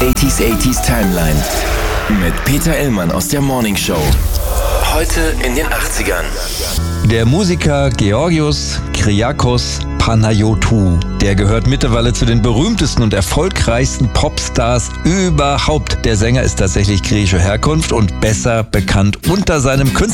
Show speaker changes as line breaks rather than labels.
80s Timeline mit Peter Illmann aus der Morning Show. Heute in den 80ern.
Der Musiker Georgios Kyriakos Panayotou, der gehört mittlerweile zu den berühmtesten und erfolgreichsten Popstars überhaupt. Der Sänger ist tatsächlich griechischer Herkunft und besser bekannt unter seinem Künstlernamen